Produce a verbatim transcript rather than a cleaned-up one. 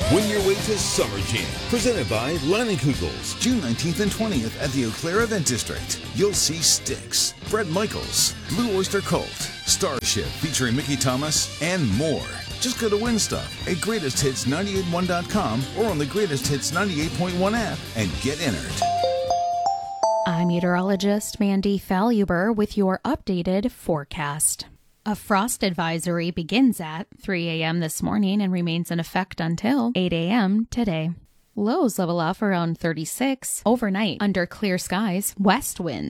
Win your way to Summer Jam, presented by Leinenkugels. June nineteenth and twentieth at the Eau Claire Event District. You'll see Styx, Bret Michaels, Blue Oyster Cult, Starship featuring Mickey Thomas, and more. Just go to Win Stuff at greatest hits nine eight one dot com or on the Greatest Hits ninety-eight point one app and get entered. I'm meteorologist Mandy Faluber with your updated forecast. A frost advisory begins at three a.m. this morning and remains in effect until eight a.m. today. Lows level off around thirty-six. Overnight, under clear skies, west winds